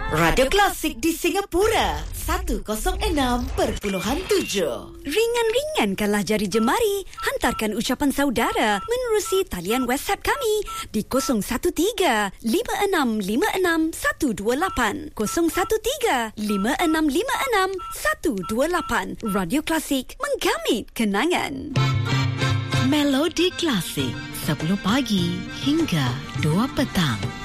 Radio Klasik di Singapura 106.7. Ringan-ringankanlah jari jemari. Hantarkan ucapan saudara menerusi talian WhatsApp kami di 013-5656-128. 013-5656-128. Radio Klasik, menggamit kenangan. Melodi Klasik 10 pagi hingga 2 petang.